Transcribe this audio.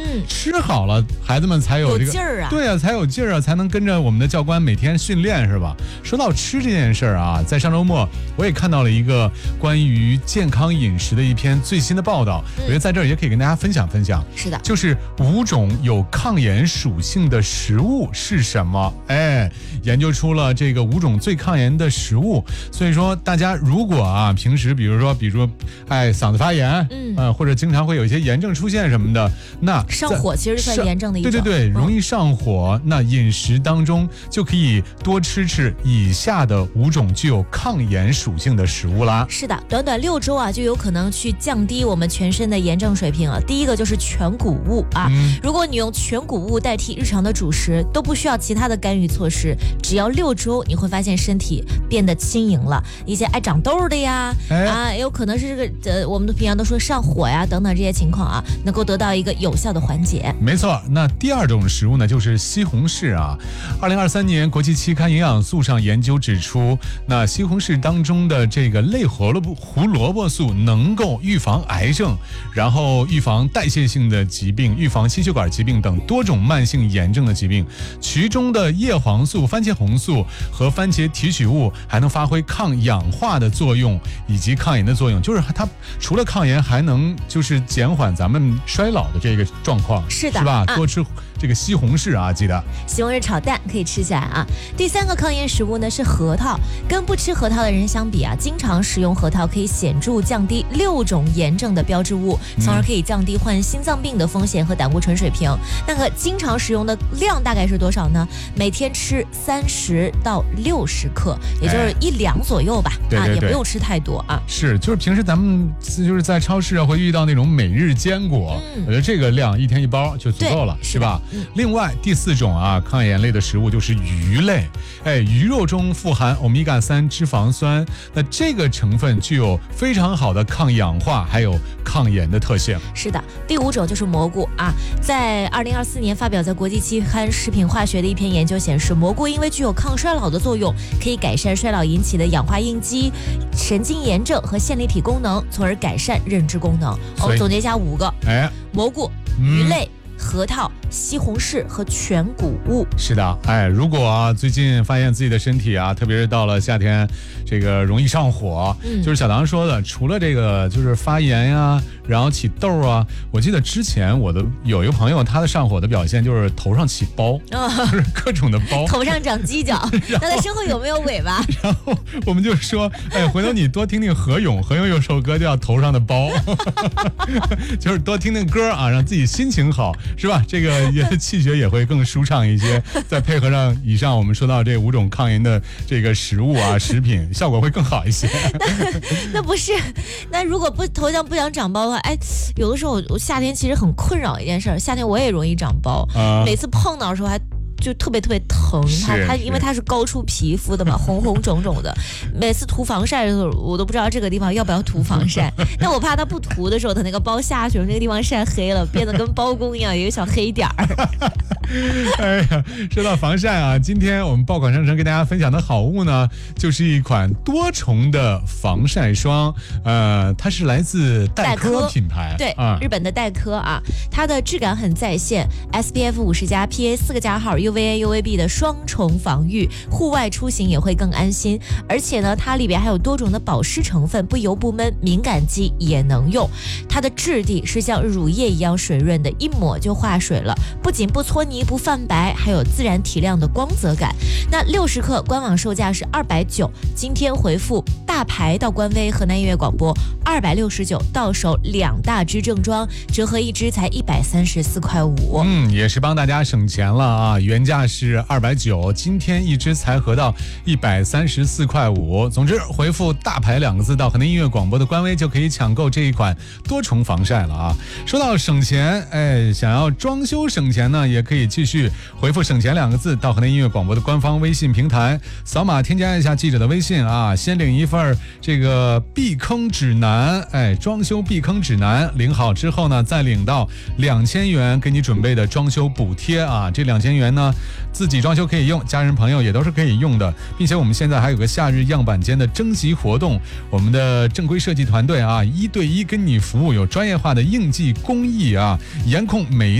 吃好了，孩子们才有这个劲儿啊。 对啊，才有劲儿啊，才能跟着我们的教官每天训练，是吧？说到吃这件事儿啊，在上周末我也看到了一个关于健康饮食的一篇最新的报道，我觉得在这儿也可以跟大家分享分享。 是的， 就是5种有抗炎属性的食物是什么？研究出了这个5种最抗炎的食物。所以说，大家如果啊平时比如说嗓子发炎，或者经常会有一些炎症出现什么的，那上火其实算炎症的一种。 对，容易上火。那饮食当中就可以多吃以下的5种具有抗炎属性的食物啦。 是的，短短6周啊，就有可能去降低我们全身的炎症水平啊。第一个就是全谷物啊，如果你用全谷物代替日常的主食，都不需要其他的干预措施，只要6周，你会发现身体变得轻盈了。一些爱长痘的呀，也有可能是这个我们平常都说上火呀等等这些情况啊，能够得到一个有效的缓解。 没错，那第2种食物呢，就是西红柿啊。2023年国际期刊营养素上研究指出，那西红柿当中的这个类胡萝卜素能够预防癌症，然后预防代谢性的疾病，预防心血管疾病等多种慢性炎症的疾病。其中的叶黄素、番茄红素和番茄提取物还能发挥抗氧化的作用以及抗炎的作用，就是它除了抗炎，还能就是减缓咱们衰老的这个状况。 是的， 是吧？多吃这个西红柿啊，记得西红柿炒蛋可以吃起来啊。第3个抗炎食物呢是核桃，跟不吃核桃的人相比啊，经常食用核桃可以显著降低6种炎症的标志物，从而可以降低患心脏病的风险和胆固醇水平。那个经常食用的量大概是多少呢？每天吃30到60克，也就是1两左右吧。 对， 也不用吃太多啊。 是，就是平时咱们就是在超市啊会遇到那种每日坚果，我觉得这个量1天1包就足够了，是吧？另外第4种啊抗炎类的食物就是鱼类，鱼肉中富含欧米伽3脂肪酸，那这个成分具有非常好的抗氧化还有抗炎的特性。 是的，第5种就是蘑菇啊，在2024年发表在国际期刊食品化学的一篇研究显示，蘑菇因为具有抗衰老的作用，可以改善衰老引起的氧化应激、神经炎症和线粒体功能，从而改善认知功能。我们总结一下5个，蘑菇、鱼类、核桃、西红柿和全谷物。 是的，如果最近发现自己的身体啊，特别是到了夏天，这个容易上火，就是小唐说的，除了这个就是发炎呀，然后起痘啊，我记得之前有一个朋友，他的上火的表现就是头上起包，就是各种的包， 头上长犄角，那他身后有没有尾巴？ 然后我们就说，回头你多听听何勇有首歌叫《头上的包》，就是多听听歌啊，让自己心情好，是吧？这个气血也会更舒畅一些，再配合上以上我们说到这5种抗炎的这个食物啊、食品，效果会更好一些。 那不是，那如果头上不想长包的话，有的时候我夏天其实很困扰一件事，夏天我也容易长包，每次碰到的时候还就特别特别疼，它因为它是高出皮肤的嘛，红红肿肿的。每次涂防晒的时候，我都不知道这个地方要不要涂防晒。但我怕它不涂的时候，它那个包下去，那个地方晒黑了，变得跟包公一样，有一个小黑点儿。 哎呀，说到防晒啊，今天我们爆款商城给大家分享的好物呢，就是一款多重的防晒霜。它是来自黛珂品牌， 对，日本的黛珂啊，它的质感很在线 ，SPF 50+，PA 4个加号，UVA UVB 的双重防御，户外出行也会更安心。而且呢，它里边还有多种的保湿成分，不油不闷，敏感肌也能用。它的质地是像乳液一样水润的，一抹就化水了，不仅不搓泥不泛白，还有自然提亮的光泽感。那60克官网售价是290，今天回复大牌到官微河南音乐广播269，到手2大支正装，折合1支才134.5块。 也是帮大家省钱了啊！原价是290，今天1支才合到134.5块。总之，回复大牌2个字到河南音乐广播的官微，就可以抢购这一款多重防晒了啊！说到省钱，想要装修省钱呢，也可以继续回复省钱2个字到河南音乐广播的官方微信平台，扫码添加一下记者的微信啊，先领一份这个避坑指南，装修避坑指南，领好之后呢，再领到2000元给你准备的装修补贴啊，这2000元呢，自己装修可以用，家人朋友也都是可以用的，并且我们现在还有个夏日样板间的征集活动，我们的正规设计团队啊，1对1跟你服务，有专业化的应季工艺啊，严控每一